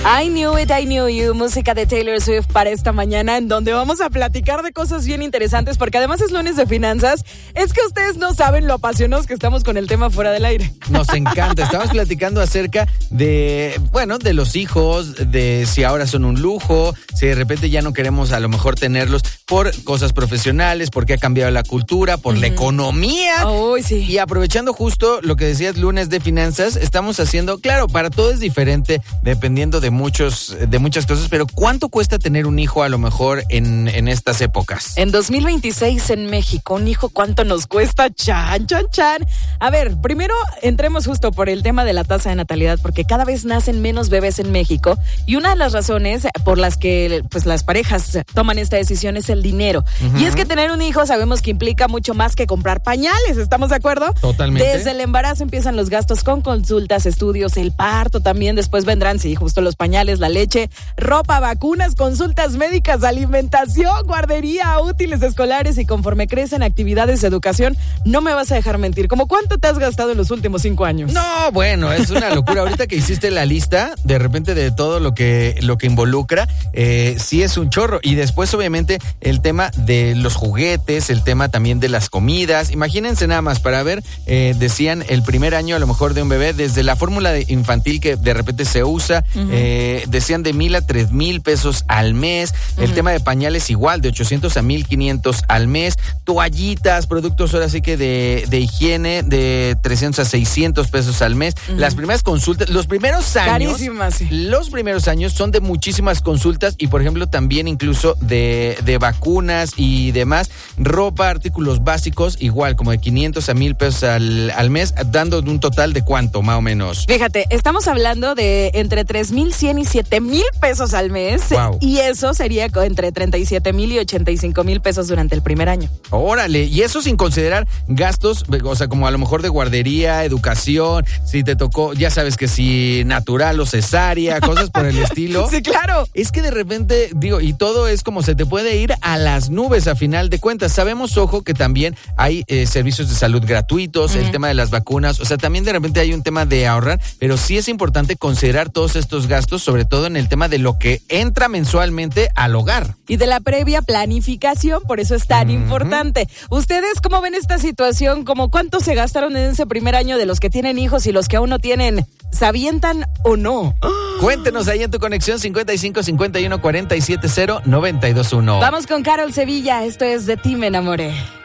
I Knew You, música de Taylor Swift para esta mañana, en donde vamos a platicar de cosas bien interesantes, porque además es lunes de finanzas. Es que ustedes no saben lo apasionados que estamos con el tema fuera del aire. Nos encanta, estamos platicando acerca de los hijos, de si ahora son un lujo, si de repente ya no queremos a lo mejor tenerlos por cosas profesionales, porque ha cambiado la cultura, por la economía. Uy, sí. Y aprovechando justo lo que decías, lunes de finanzas, estamos haciendo, claro, para todo es diferente, dependiendo de muchas cosas, pero ¿cuánto cuesta tener un hijo a lo mejor en estas épocas? En 2026 en México, un hijo, ¿cuánto nos cuesta? Chan. A ver, primero entremos justo por el tema de la tasa de natalidad, porque cada vez nacen menos bebés en México, y una de las razones por las que pues las parejas toman esta decisión es el dinero. Y es que tener un hijo sabemos que implica mucho más que comprar pañales, ¿estamos de acuerdo? Totalmente. Desde el embarazo empiezan los gastos con consultas, estudios, el parto también, después vendrán, sí, justo los pañales, la leche, ropa, vacunas, consultas médicas, alimentación, guardería, útiles escolares, y conforme crecen actividades de educación, no me vas a dejar mentir. ¿Cómo cuánto te has gastado en los últimos 5 años? No, bueno, es una locura. Ahorita que hiciste la lista, de repente de todo lo que involucra, sí es un chorro. Y después, obviamente, el tema de los juguetes, el tema también de las comidas. Imagínense nada más, para ver, decían el primer año a lo mejor de un bebé, desde la fórmula infantil que de repente se usa, decían de 1,000 a 3,000 pesos al mes. El tema de pañales igual, de 800 a 1,500 al mes. Toallitas, productos ahora sí que de higiene, de 300 a 600 pesos al mes. Las primeras consultas, los primeros años. Carísimas, sí. Los primeros años son de muchísimas consultas y, por ejemplo, también incluso de vacunas y demás. Ropa, artículos básicos, igual, como de 500 a 1,000 pesos al mes, dando un total de ¿cuánto, más o menos? Fíjate, estamos hablando de entre 3,100 y 7,000 pesos al mes. Wow. Y eso sería entre 37,000 y 85,000 pesos durante el primer año. Órale, y eso sin considerar gastos, o sea, como a lo mejor de guardería, educación, si te tocó, ya sabes que si natural o cesárea, cosas por el estilo. Sí, claro. Es que de repente, y todo es como se te puede ir a las nubes a final de cuentas. Sabemos, ojo, que también hay servicios de salud gratuitos, el tema de las vacunas, o sea, también de repente hay un tema de ahorrar, pero sí es importante considerar todos estos gastos, sobre todo en el tema de lo que entra mensualmente al hogar. Y de la previa planificación, por eso es tan importante. ¿Ustedes cómo ven esta situación? ¿Cómo cuánto se gastaron en ese primer año de los que tienen hijos y los que aún no tienen? ¿Se avientan o no? Cuéntenos ahí en tu conexión 55 51 47 0 92 1. Vamos con Carol Sevilla, esto es De Ti Me Enamoré.